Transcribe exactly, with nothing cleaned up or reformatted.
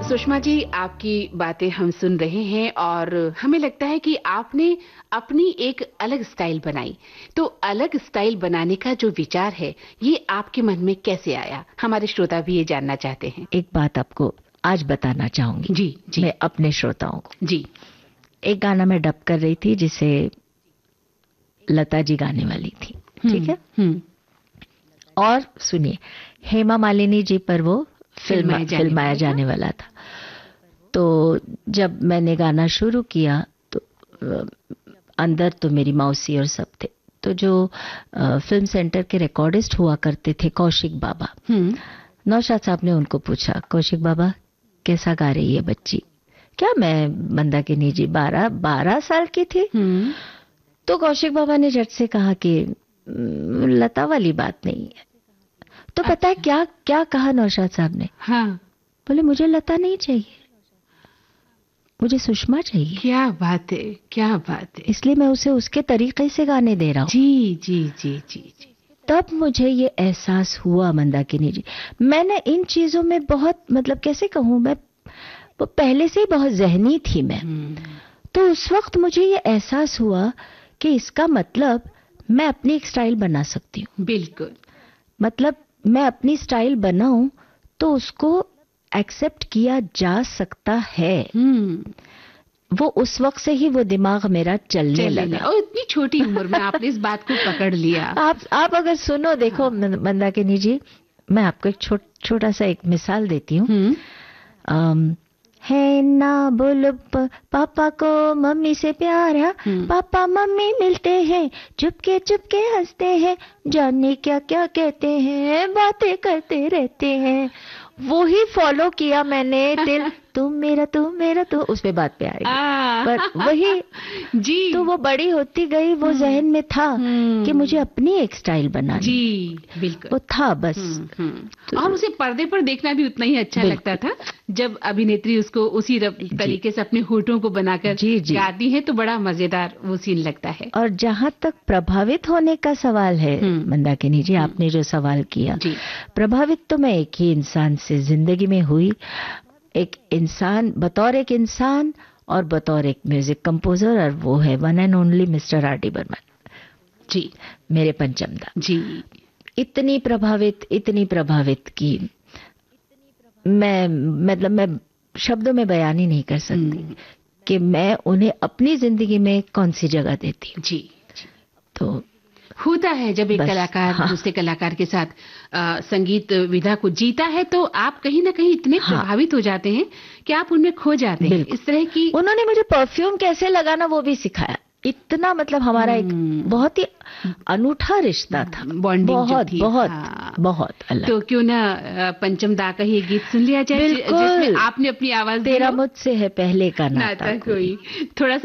सुषमा जी, आपकी बातें हम सुन रहे हैं और हमें लगता है कि आपने अपनी एक अलग स्टाइल बनाई। तो अलग स्टाइल बनाने का जो विचार है, ये आपके मन में कैसे आया? हमारे श्रोता भी ये जानना चाहते हैं। एक बात आपको आज बताना चाहूंगी जी जी। मैं अपने श्रोताओं को। जी। एक गाना मैं डब कर रही थी जिसे लता जी गाने वाली थी, ठीक है। हम्म। और सुनिए, हेमा मालिनी जी पर वो फिल्म फिल्माया जाने, जाने वाला था। तो जब मैंने गाना शुरू किया तो अंदर तो मेरी मौसी और सब थे। तो जो फिल्म सेंटर के रिकॉर्डिस्ट हुआ करते थे, कौशिक बाबा, नौशाद साहब ने उनको पूछा, कौशिक बाबा कैसा गा रही है बच्ची? क्या मैं मंदाकिनी जी बारह बारह साल की थी? तो कौशिक बाबा ने झट से कहा कि लता वाली बात नहीं है। तो अच्छा। पता है क्या क्या कहा नौशाद साहब ने? हाँ। बोले मुझे लता नहीं चाहिए, मुझे सुषमा चाहिए। क्या बात है, क्या बात है। इसलिए मैं उसे उसके तरीके से गाने दे रहा हूँ। जी जी जी जी जी। तब मुझे ये एहसास हुआ मंदाकिनी जी, मैंने इन चीजों में बहुत, मतलब कैसे कहूँ, मैं वो पहले से ही बहुत जहनी थी मैं। तो उस वक्त मुझे ये एहसास हुआ कि इसका मतलब मैं अपनी एक स्टाइल बना सकती हूँ। बिल्कुल। मतलब मैं अपनी स्टाइल बनाऊं तो उसको एक्सेप्ट किया जा सकता है। वो उस वक्त से ही वो दिमाग मेरा चलने, चलने लगा। और इतनी छोटी उम्र में आपने इस बात को पकड़ लिया। आप आप अगर सुनो, देखो हाँ। मंदाकिनी जी, मैं आपको एक छो, छोटा सा एक मिसाल देती हूँ। है ना बोलो पापा को मम्मी से प्यारा, पापा मम्मी मिलते हैं, चुपके चुपके हंसते हैं, जाने क्या क्या कहते हैं, बातें करते रहते हैं। वो ही फॉलो किया मैंने, दिल तुम मेरा तुम मेरा तुम, उस पे बात पे आएगी। पर वही जी, तो वो बड़ी होती गई, वो जहन में था कि मुझे अपनी एक स्टाइल बनानी। जी बिल्कुल, वो था बस। तो और उसे पर्दे पर देखना भी उतना ही अच्छा लगता था जब अभिनेत्री उसको उसी तरीके से अपने होठों को बनाकर जी, जी. गाती है, तो बड़ा मजेदार वो सीन लगता है। और जहाँ तक प्रभावित होने का सवाल है मंदाकिनी जी, आपने जो सवाल किया, प्रभावित तो मैं एक ही इंसान से जिंदगी में हुई, एक इंसान बतौर एक इंसान और बतौर एक म्यूजिक कंपोजर, और वो है one and only mister R D Burman जी, मेरे पंचमदा जी। इतनी प्रभावित इतनी प्रभावित कि मैं मतलब मैं शब्दों में बयान ही नहीं कर सकती कि मैं उन्हें अपनी जिंदगी में कौन सी जगह देती हूँ। जी, जी। तो होता है जब एक कलाकार हाँ। दूसरे कलाकार के साथ आ, संगीत विधा को जीता है, तो आप कहीं ना कहीं इतने हाँ। प्रभावित हो जाते हैं कि आप उनमें खो जाते हैं। इस तरह की उन्होंने मुझे परफ्यूम कैसे लगाना वो भी सिखाया। इतना मतलब हमारा एक बहुत ही अनूठा रिश्ता था, बॉन्डिंग बहुत थी। बहुत हाँ। बहुत अलग। तो क्यों ना पंचम दा का ही गीत सुन लिया जाए, जिसमें आपने अपनी आवाज तेरा मुझसे है पहले का नाता, नाता कोई। थोड़ा